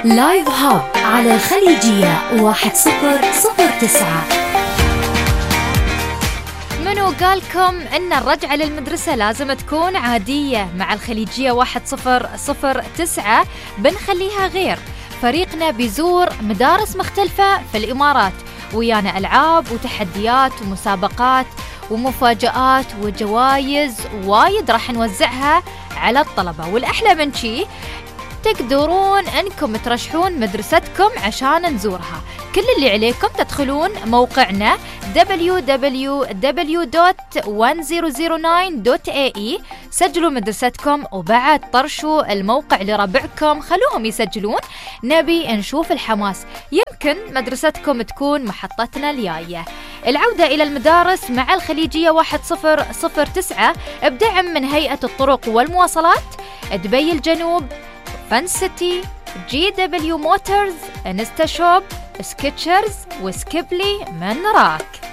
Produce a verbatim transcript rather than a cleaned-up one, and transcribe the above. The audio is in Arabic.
لايف هاب على الخليجية واحد صفر صفر تسعة. منو قالكم إن الرجعة للمدرسة لازم تكون عادية؟ مع الخليجية واحد صفر صفر تسعة بنخليها غير. فريقنا بيزور مدارس مختلفة في الإمارات، ويانا ألعاب وتحديات ومسابقات ومفاجآت وجوائز وايد راح نوزعها على الطلبة. والأحلى من شي تقدرون أنكم ترشحون مدرستكم عشان نزورها. كل اللي عليكم تدخلون موقعنا دبليو دبليو دبليو دوت واحد صفر صفر تسعة دوت إيه إي، سجلوا مدرستكم وبعد طرشوا الموقع لربعكم، خلوهم يسجلون. نبي نشوف الحماس، يمكن مدرستكم تكون محطتنا الجاية. العودة إلى المدارس مع الخليجية واحد صفر صفر تسعة بدعم من هيئة الطرق والمواصلات، دبي الجنوب، فن سيتي، جي دبليو موتورز، انستا شوب، سكتشرز وسكيبلي من راك.